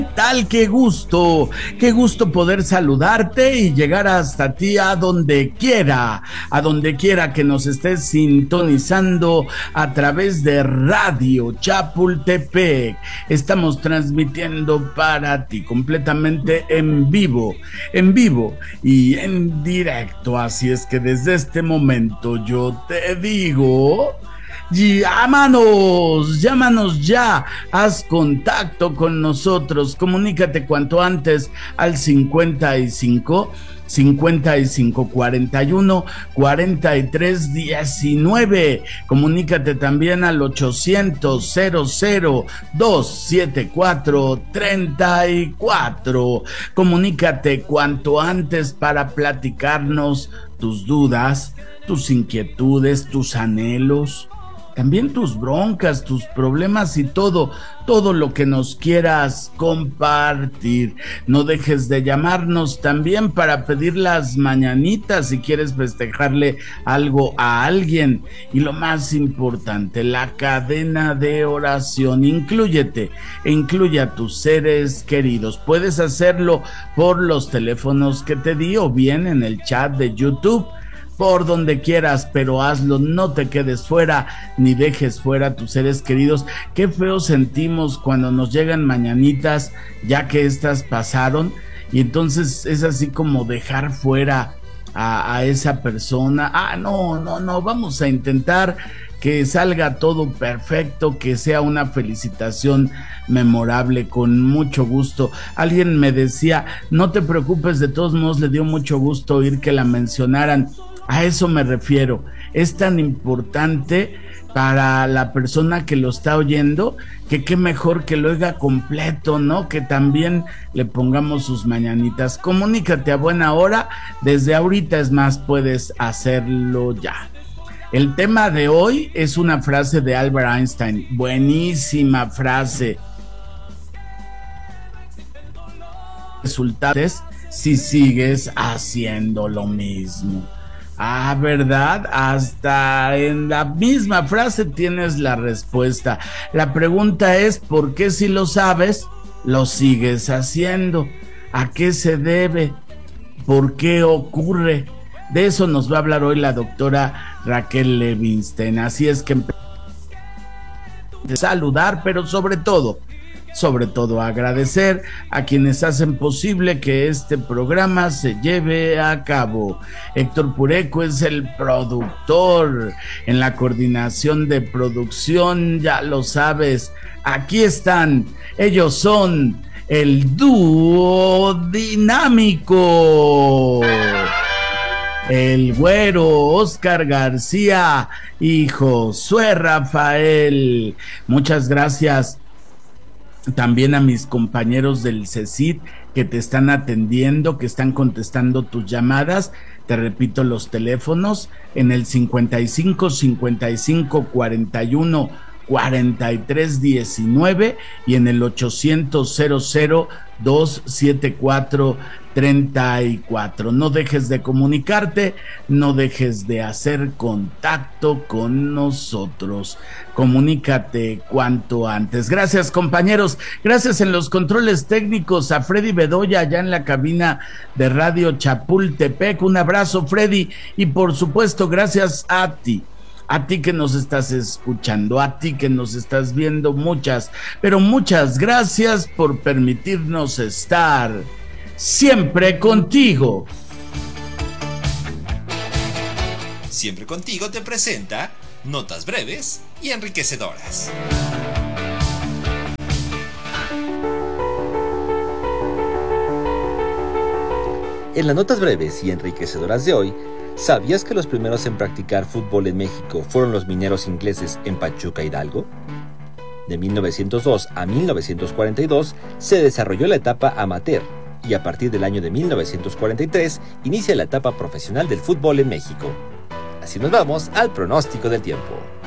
Tal, qué gusto poder saludarte y llegar hasta ti a donde quiera que nos estés sintonizando a través de Radio Chapultepec. Estamos transmitiendo para ti completamente en vivo y en directo. Así es que desde este momento yo te digo... Llámanos ya, haz contacto con nosotros, comunícate cuanto antes al 55 41 43 19. Comunícate también al 800 00 274 34. Comunícate cuanto antes para platicarnos tus dudas, tus inquietudes, tus anhelos, también tus broncas, tus problemas y todo lo que nos quieras compartir. No dejes de llamarnos también para pedir las mañanitas si quieres festejarle algo a alguien. Y lo más importante, la cadena de oración. Incluye a tus seres queridos. Puedes hacerlo por los teléfonos que te di o bien en el chat de YouTube. Por donde quieras, pero hazlo, no te quedes fuera, ni dejes fuera a tus seres queridos. Qué feo sentimos cuando nos llegan mañanitas, ya que estas pasaron, y entonces es así como dejar fuera a esa persona. No, vamos a intentar que salga todo perfecto, que sea una felicitación memorable, con mucho gusto. Alguien me decía, no te preocupes, de todos modos le dio mucho gusto oír que la mencionaran. A eso me refiero, es tan importante para la persona que lo está oyendo, que qué mejor que lo oiga completo, ¿no? Que también le pongamos sus mañanitas. Comunícate a buena hora, desde ahorita es más, puedes hacerlo ya. El tema de hoy es una frase de Albert Einstein, buenísima frase. Resultados si sigues haciendo lo mismo. ¿Verdad? Hasta en la misma frase tienes la respuesta. La pregunta es, ¿por qué si lo sabes, lo sigues haciendo? ¿A qué se debe? ¿Por qué ocurre? De eso nos va a hablar hoy la doctora Raquel Levinstein. Así es que saludar, pero sobre todo agradecer a quienes hacen posible que este programa se lleve a cabo. Héctor Pureco es el productor. En la coordinación de producción, ya lo sabes, aquí están, ellos son el dúo dinámico, el güero Oscar García y Josué Rafael. Muchas gracias también a mis compañeros del CECIT que te están atendiendo, que están contestando tus llamadas. Te repito los teléfonos en el 55 41 43 19 y en el 800 00 274 34. No dejes de comunicarte, no dejes de hacer contacto con nosotros. Comunícate cuanto antes. Gracias, compañeros. Gracias en los controles técnicos a Freddy Bedoya allá en la cabina de Radio Chapultepec. Un abrazo, Freddy, y por supuesto gracias a ti que nos estás escuchando, a ti que nos estás viendo. Muchas gracias por permitirnos estar siempre contigo. Siempre contigo te presenta notas breves y enriquecedoras. En las notas breves y enriquecedoras de hoy, ¿sabías que los primeros en practicar fútbol en México fueron los mineros ingleses en Pachuca, Hidalgo? De 1902 a 1942 se desarrolló la etapa amateur y a partir del año de 1943 inicia la etapa profesional del fútbol en México. Así nos vamos al pronóstico del tiempo.